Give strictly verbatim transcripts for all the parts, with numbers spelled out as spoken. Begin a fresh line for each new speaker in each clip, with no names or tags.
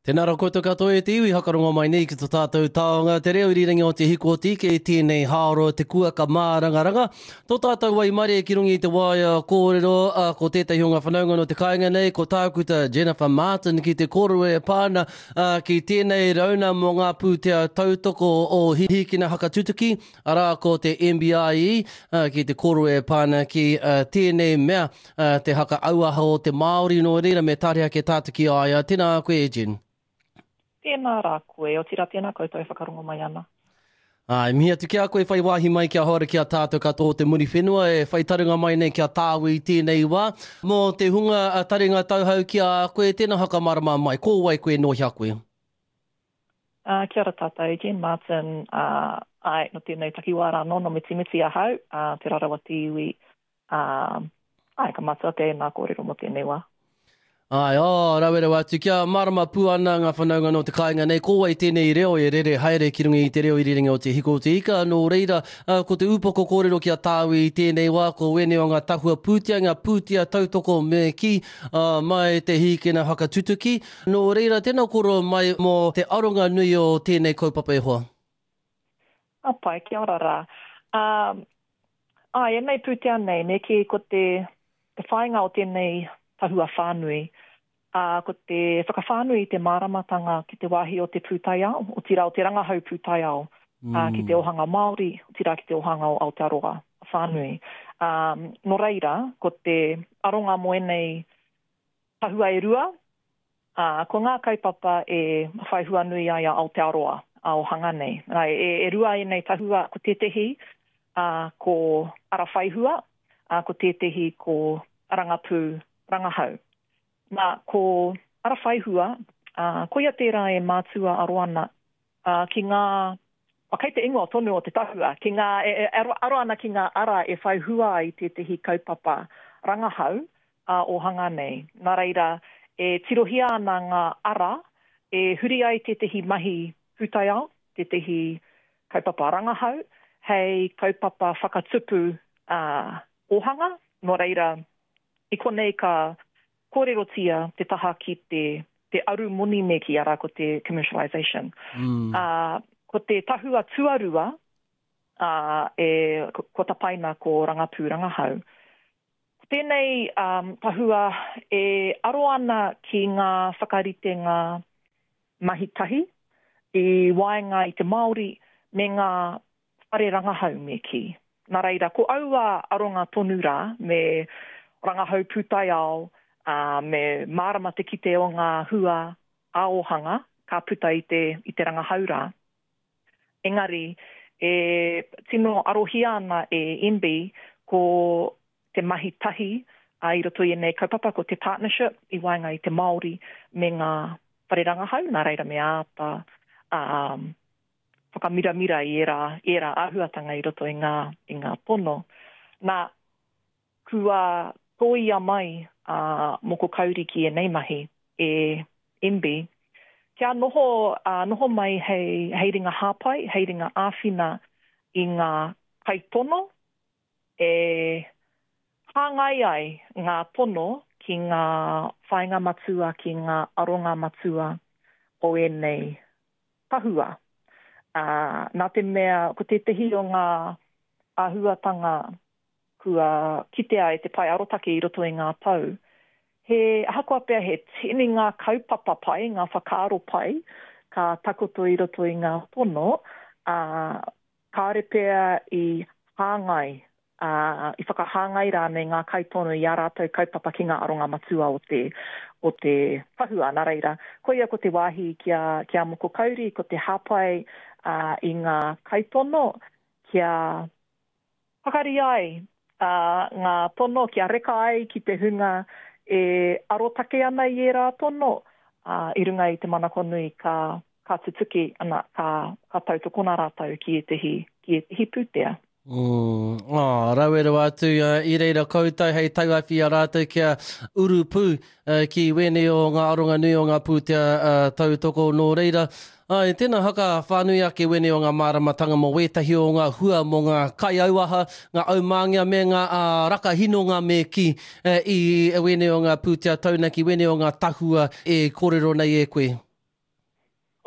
Tēnā rā koutou katoa e te iwi hakarongo mai nei ki tō tātou taonga te reo irirangi o te hikoti ke tēnei hāro te kuaka mārangaranga. Tō tātou wai mare ki rungi te waia kōrero uh, ko tētahi o ngā whanaunga no te kāinga nei ko tākuta Jennifer Martin ki te kōrero e pāna uh, ki tēnei rauna mō ngā pūtea tautoko o hihikina hakatutuki arā ko te M B I E uh, ki te kōrero e pāna ki uh, tēnei mea uh, te haka auaha o te Māori no reira me tārea ke tātaki aia. Tēnā koe Jen.
Tēnā rā koe, o tira tēnā koutou e whakarongo mai ana.
Ai, mihia tu kia koe whai wāhi mai kia hora kia tātou katoa te muri whenua, e whai tarunga mai nei kia tāwi tēnei wā. Mō te hunga a taringa tauhau kia koe, tēnā haka marama mai, ko wai koe no hia koe.
Uh, kia ora tātou, Jen Martin, uh, ai, no tēnei takiwara no, no miti miti ahau, uh, te rarawa te iwi, uh, ai, ka matua tēnā kōrero mo tēnei wā.
Ai, o, rawera watu, kia marama puana ngā whanaunga no te kāinga nei, ko wai tēnei reo e rere haere ki rungi i te reo i riringa o te hiko o te ika, no reira, uh, ko te upoko kōrero kia tāwi i tēnei wā, ko wene o ngā tahua pūtia, ngā pūtia tautoko me ki, uh, mai te hikina hakatutuki, no reira, tēnā koro mai mō te aronga nui o tēnei kaupapa e hoa.
Apai, kia ora rā. Um, ai, e nei pūtia nei, ne ki ko te, te whainga o tēnei tahua whānui, uh, ko te whakawhānui te māramatanga ki te wāhi o te pūtaiao, o tira o te rangahau pūtaiao, mm. uh, ki te ohanga Māori, o tira ki te ohanga o Aotearoa whānui. Um, no reira, ko te aronga moenei tahua e rua, uh, ko ngā kaupapa e whaihua nui ai a Aotearoa, a ohanga nei. Rai, e, e rua e nei tahua ko tetehi, uh, ko ara whaihua, uh, ko tetehi ko arangapū rangahau. Nā, ko ara whaihua, uh, ko ia tērā e mātua aroana uh, ki ngā, wakai te ingoa tonu o te tahua, ki ngā, e, e, aroana ki ngā ara e whaihua i te tehi kaupapa rangahau uh, o hanga nei. Nā reira, e tirohia ana ngā ara, e huri ai te tehi mahi pūtaiao, te tehi kaupapa rangahau, hei kaupapa whakatupu uh, ohanga, no reira, I konei ka kōrerotia te taha ki te, te aru moni me ki ara ko te commercialisation. Mm. Uh, ko te tahua tuarua, uh, e, ko, ko tapaina ko rangapū rangahau. Tēnei um, tahua e aroana ki ngā whakarite ngā mahitahi, i waenga i te Māori me ngā whare rangahau me ki. Nā reira, ko aua aronga tonu rā me rangahau pūtaiao, uh, me mārama te kite o ngā hua aohanga, ka puta i te, i te rangahau rā. Engari, e tino arohia ana e M B ko te mahi tahi, a i roto i nei kaupapa ko te partnership i waenga i te Māori me ngā whare rangahau, nā reira me āta, um, whakamira-mira i era, era āhuatanga i roto i ngā, i ngā pono. Nā, kua toia mai uh, moko kauri ki e nei mahi e M B. Kia noho, uh, noho mai hei, hei ringa hāpai, hei ringa āwhina i ngā kaitono, e hāngai ai ngā tono ki ngā whainga matua, ki ngā aronga matua o e nei tahua. Uh, nā te mea, ko te tehi o ngā āhuatanga kua kitea e te pai arotake i roto i ngā tau. He ahakoa pia he tini ngā kaupapa pai, ngā whakaaro pai, ka takoto i roto i ngā tono, uh, kāre pia i hāngai, uh, i whakahāngai rāne ngā kaitono i a rātou kaupapa ki ngā aronga matua o te, o te whahua, nā reira. Koia ko te wāhi kia, kia moko kauri, ko te hāpai uh, i ngā kaitono, kia whakari ai, Uh, ngā tono kia reka ai ki te hunga e arotake ana i e rā tono uh, i runga i te manakonu ka, ka tutuki ana ka, ka tautokona rātau ki e tehi, ki e tehi pūtea.
Mm. Oh, rawera watu, uh, i reira koutou, hei tauawhi a rātou kia urupu uh, ki wene o ngā aronga nui o ngā pūtea uh, tautoko no reira. Ai, tēnā haka whānui ake wene o ngā māramatanga mo wētahi o ngā hua mo ngā kai auaha, ngā aumangia me ngā uh, raka hinonga me ki uh, i wene o ngā pūtea taunaki, wene o ngā tahua e kōrero nei e koe.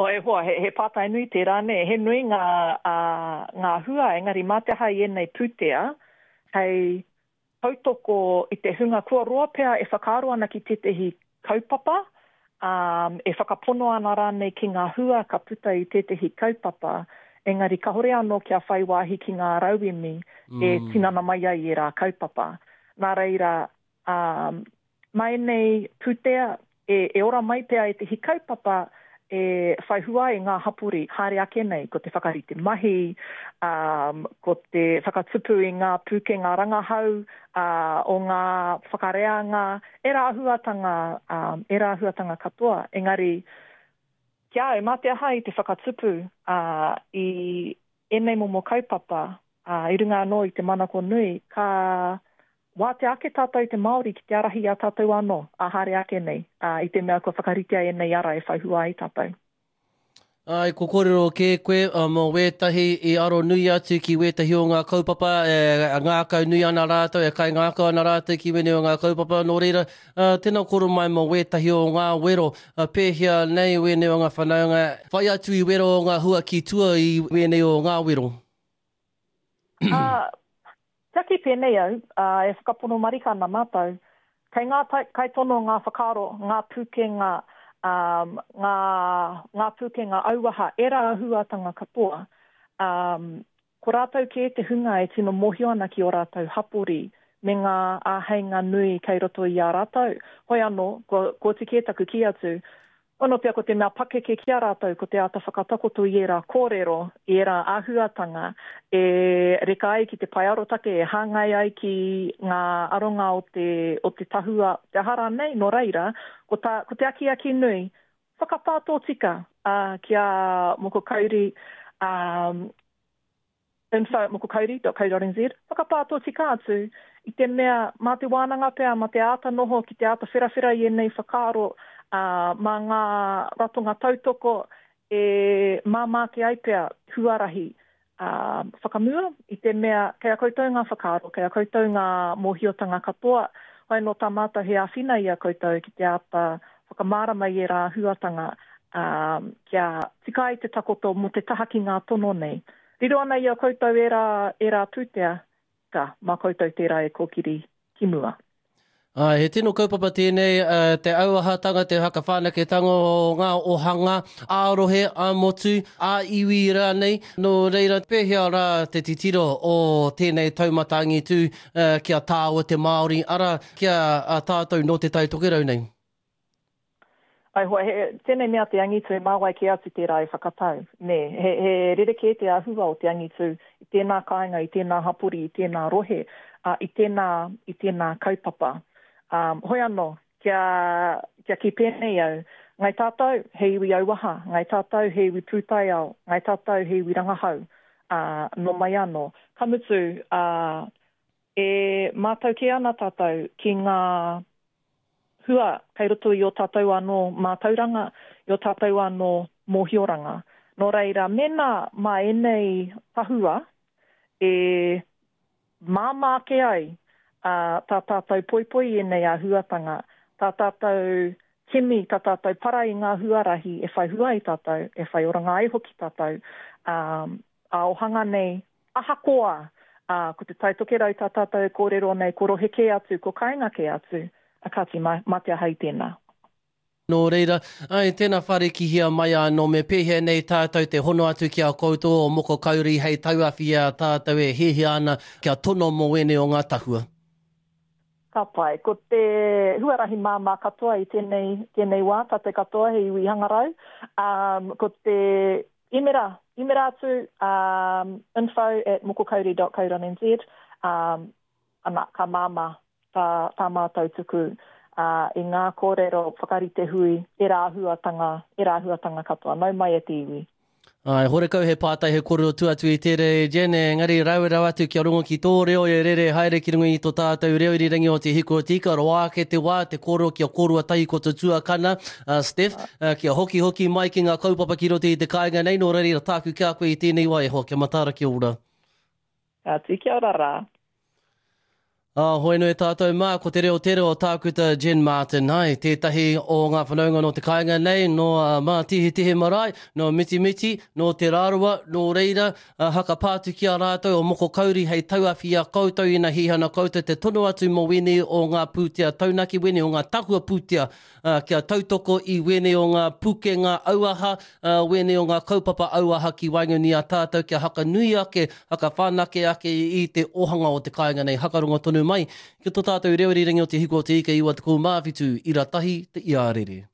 O e hoa, he, he pātai nui te rane, he nui ngā, uh, ngā hua, engari mā te hai e nei pūtea, hei tautoko i te hunga kua roa pea e whakaaro ana ki tetehi kaupapa, um, e whakapono ana rane ki ngā hua ka puta i tetehi kaupapa, engari ka hore anō kia whai wāhi ki ngā rauemi mm. e tinana mai ai e rā kaupapa. Nā reira, um, mai nei pūtea e, e ora mai pea e te hi kaupapa e whaihua e ngā hapuri haere ake nei, ko te whakarite mahi, um, ko te whakatupu i ngā pūkenga rangahau, uh, o ngā whakareanga, e rā huatanga, um, e rā huatanga katoa. Engari, kia e mā te aha i te whakatupu uh, i enei momo kaupapa, uh, i runga anō i te manako nui, ka wā te ake tātou te Māori ki te arahi a tātou anō, a haere ake nei, uh, i te mea ko whakaritea e nei ara e whaihua i tātou.
Ai, ko kōrero ke koe, uh, mō wētahi i aro nui atu ki wētahi o ngā kaupapa, e, ngā kau nui ana rātou, e kai ngā kau ana rātou ki wene o ngā kaupapa, nō reira, uh, tēnā koro mai mō wētahi o ngā wero, uh, pēhia nei wene o ngā whanaunga, whai atu i wero o ngā hua ki tua i wene o ngā wero.
uh, Taki pēnei au, uh, e whakapono marika ana mātou, kei ngā tai, kai tono ngā whakaro, ngā pūkenga, um, ngā, ngā pūkenga auaha, e rā huatanga katoa, um, ko rātou ke te hunga e tino mohio ana ki o rātou hapori, me ngā āheinga nui kei roto i a rātou. Hoi anō, ko, ko te kētaku ki atu, ono pia ko te mea pakeke ki a rātou, ko te ata whakatakoto i e rā kōrero, i e rā āhuatanga, e reka ai ki te paiarotake, e hāngai ai ki ngā aronga o te, o te tahua, te hara nei, no reira, ko, ta, ko te aki aki nui, whakapātō tika uh, ki a moko kauri, um, info moko kauri dot co dot n z, whakapātō tika atu, i te mea, mā te wānanga pia, mā te ata noho, ki te ata whirawhira i e nei whakaro, Uh, mā ngā ratonga tautoko e māmā ke aipea huarahi uh, whakamua i te mea kei a koutou ngā whakaaro, kei a koutou ngā mohiotanga katoa, hoi no tamata he awhina i a koutou ki te ata whakamārama i e rā huatanga uh, kia tika i te takoto mo te taha ki ngā tono nei. Riro ana i a koutou e rā, e rā pūtea, ka mā koutou tērā e kōkiri ki mua.
Ai, he tino kaupapa tēnei, uh, te auahatanga, te hakawhanaketanga o ngā ohanga, ārohe, āmotu, āiwi rānei, no reira pēhea rā te titiro o tēnei taumatangi tū uh, kia tāua te Māori, ara kia uh, tātou no te taitokerau nei.
Ai hoa, he, tēnei mea te angitu e māwai ki atu tērā e whakatau. Ne, he, he rereke te ahua o te angitu i tēnā kāinga, i tēnā hapuri, i tēnā rohe, uh, i, tēnā, i tēnā kaupapa. Um, hoi anō, kia, kia ki pēnei au, ngai tātou he iwi auaha, ngai tātou he iwi pūtai au, ngai tātou he iwi rangahau, uh, no mai anō. Kamutu, uh, e mātou ke ana tātou ki ngā hua, kei roto i o tātou anō mātauranga, i o tātou anō mohioranga. Nō reira, mena mā enei tahua, e māmā ke ai, Uh, tā tātou poipoi e nei a huatanga, tā tātou kimi, tā tātou para i ngā huarahi, e whai hua i tātou, e whai oranga ai hoki tātou, um, a ohanga nei, ahakoa, uh, ko te taitokerau tā tātou kōrero nei, ko roheke atu, ko kainga ke atu, a kati ma, matea hei tēnā.
Nō reira, ai, tēnā whare ki hia mai anō me pēhea nei tātou te hono atu ki a koutou o moko kauri hei tauawhia tātou e hehe ana kia tono mo wene o ngā tahua.
Ka pai, ko te huarahi māmā katoa i tēnei, tēnei wā, tātou katoa he iwi hangarau, um, ko te imera, imera atu, um, info at mokokauri dot co dot n z, um, ana, ka māmā, tā, tā mātou tuku, uh, i ngā kōrero whakarite hui, e rā huatanga, e rā huatanga katoa, nau mai e te iwi.
Ai, hore kau he pātai he kōrero tu atu i tere Jen, ngari rau rau atu kia rongo ki tō reo e rere haere ki runga i tō tātou reo i rangi o te hiko tika, roa ke te wā, te kōrero kia kōrua tai ko te tuakana, uh, Steph, uh, kia hoki hoki mai ki ngā kaupapa ki rote i te kāinga nei, no rari tāku kia koe i tēnei wai ho, kia matara kia ora.
Atu kia ora rā.
Ah, hoi no e tātou mā, ko te reo te reo tākuta Jen Martin. Ai, tētahi o ngā whanaunga no te kāinga nei, no uh, mā tihi tihi marae, no miti miti, no te rārua, no reira, uh, haka pātu ki a rātou o moko kauri hei tauawhi a koutou ina hihana koutou te tono atu mo wene o ngā pūtea taunaki, wene o ngā takua pūtea, uh, kia tautoko i wene o ngā pukenga auaha, uh, wene o ngā kaupapa auaha ki waingungi a tātou, kia haka nui ake, haka whanake ake i te ohanga o te kāinga nei, hakarongo tonu mai, ki tō tātou reo riringi o te hiko o te ika iwa te kou māwhitu, i ratahi te iārere.